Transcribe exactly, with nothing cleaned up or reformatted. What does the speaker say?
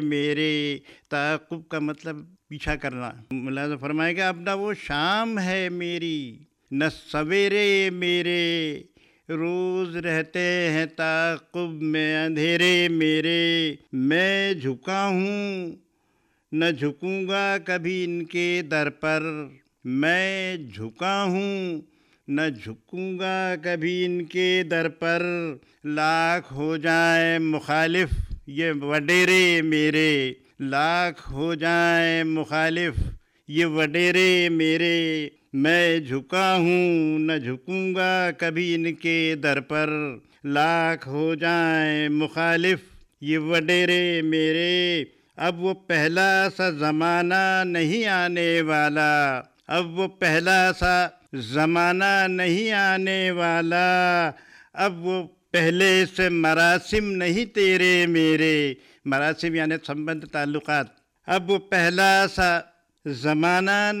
میرے تعاقب کا مطلب پیچھا کرنا. ملاحظہ فرمائے کہ اب نہ وہ شام ہے میری نہ سویرے میرے، روز رہتے ہیں تعاقب میں اندھیرے میرے. میں جھکا ہوں نہ جھکوں گا کبھی ان کے در پر، میں جھکا ہوں نہ جھکوں گا کبھی ان کے در پر. لاکھ ہو جائیں مخالف یہ وڈیرے میرے، لاکھ ہو جائیں مخالف یہ وڈیرے میرے. میں جھکا ہوں نہ جھکوں گا کبھی ان کے در پر، لاکھ ہو جائیں مخالف یہ وڈیرے میرے. اب وہ پہلا سا زمانہ نہیں آنے والا، اب وہ پہلا سا زمانہ نہیں آنے والا. اب وہ پہلے سے مراسم نہیں تیرے میرے، مراسم یعنی سمبند تعلقات. اب وہ پہلا سا زمانہ